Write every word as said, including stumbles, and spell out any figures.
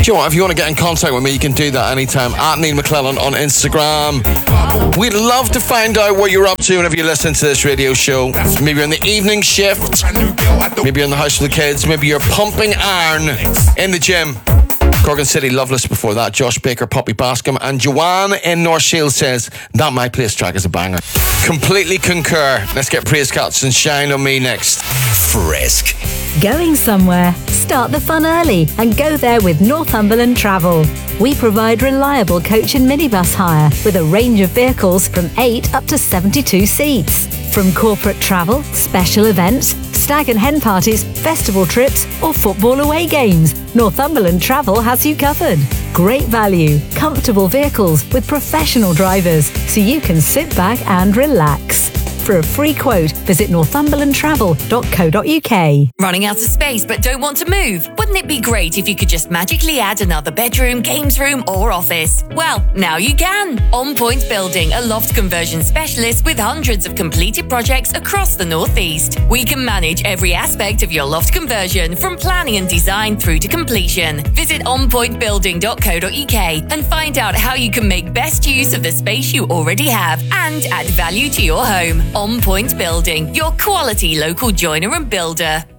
you know what, if you want to get in contact with me, you can do that anytime at Neil McClellan on Instagram. We'd love to find out what you're up to whenever you listen to this radio show. Maybe you're in the evening shift, maybe you're in the house with the kids, maybe you're pumping iron in the gym. Corgan City Loveless before that, Josh Baker, Poppy Bascom, and Joanne in North Shield says that My Place track is a banger. Completely concur. Let's get Praise Cuts and Shine on Me next. Frisk. Going somewhere? Start the fun early and go there with Northumberland Travel. We provide reliable coach and minibus hire with a range of vehicles from eight up to seventy-two seats. From corporate travel, special events, stag and hen parties, festival trips, or football away games, Northumberland Travel has you covered. Great value, comfortable vehicles with professional drivers, so you can sit back and relax. For a free quote, visit northumberland travel dot co dot uk. Running out of space but don't want to move? Wouldn't it be great if you could just magically add another bedroom, games room or office? Well, now you can. On Point Building, a loft conversion specialist with hundreds of completed projects across the Northeast. We can manage every aspect of your loft conversion from planning and design through to completion. Visit on point building dot co dot uk and find out how you can make best use of the space you already have and add value to your home. On Point Building, your quality local joiner and builder.